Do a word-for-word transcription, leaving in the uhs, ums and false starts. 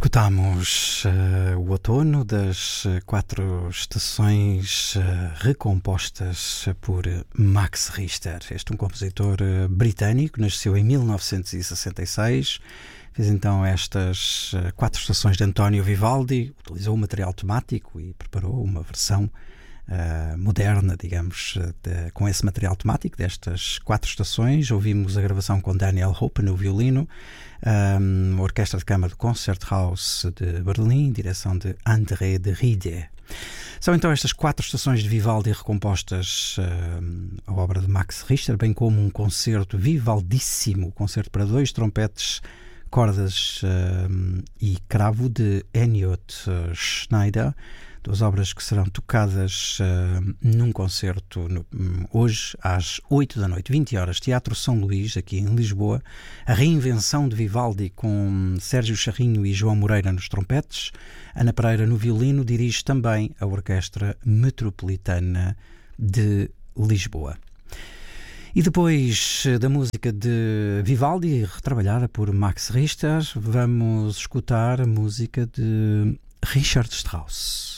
Escutamos uh, o outono das uh, quatro estações uh, recompostas por Max Richter. Este é um compositor uh, britânico, nasceu em mil novecentos e sessenta e seis, fez então estas uh, quatro estações de António Vivaldi, utilizou o material temático e preparou uma versão Uh, moderna, digamos, de, com esse material temático destas quatro estações. Ouvimos a gravação com Daniel Hope no violino, um, a Orquestra de Câmara do Concerthaus de Berlim, direção de André de Ride. São então estas quatro estações de Vivaldi recompostas uh, a obra de Max Richter, bem como um concerto vivaldíssimo, concerto para dois trompetes, cordas uh, e cravo de Eniot Schneider, duas obras que serão tocadas uh, num concerto no, um, hoje às oito da noite, vinte horas, Teatro São Luís, aqui em Lisboa. A reinvenção de Vivaldi com Sérgio Charrinho e João Moreira nos trompetes. Ana Pereira no violino dirige também a Orquestra Metropolitana de Lisboa. E depois da música de Vivaldi, retrabalhada por Max Richter, vamos escutar a música de Richard Strauss.